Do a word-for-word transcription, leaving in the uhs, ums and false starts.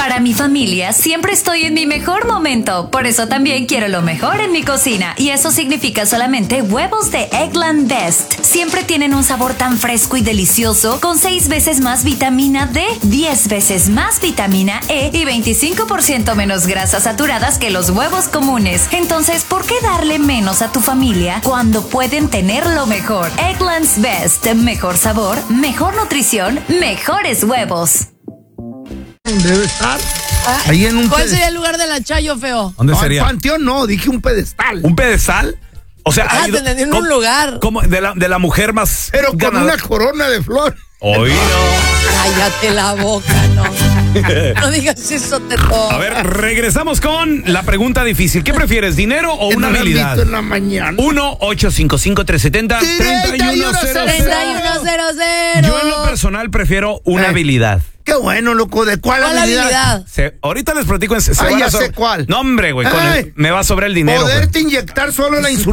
Para mi familia, siempre estoy en mi mejor momento. Por eso también quiero lo mejor en mi cocina. Y eso significa solamente huevos de Eggland Best. Siempre tienen un sabor tan fresco y delicioso, con seis veces más vitamina D, diez veces más vitamina E y veinticinco por ciento menos grasas saturadas que los huevos comunes. Entonces, ¿por qué darle menos a tu familia cuando pueden tener lo mejor? Eggland's Best. Mejor sabor, mejor nutrición, mejores huevos. Debe estar ahí en un ¿Cuál pedestal. sería el lugar de la Chayo, feo? ¿Dónde No, sería? en panteón no, dije un pedestal. ¿Un pedestal? O sea, Ah, ha ido- te entendí en ¿cómo- un lugar. cómo? De la, de la mujer más Pero con ganadora. una corona de flor. Hoy no. Cállate la boca, no. No digas eso, Teto. A ver, regresamos con la pregunta difícil. ¿Qué prefieres, dinero o Que una no la han habilidad? visto en la mañana. uno ocho cinco cinco tres siete cero tres uno cero treinta y uno cero cero. Yo en lo personal prefiero una Eh. habilidad. Qué bueno, loco. ¿De cuál, ¿Cuál habilidad? habilidad? Se- ahorita les platico en se Ah, van ya a sé cuál. No, hombre, güey, con Ay. el- me va a sobrar el dinero. güey. Poderte inyectar solo la insulina.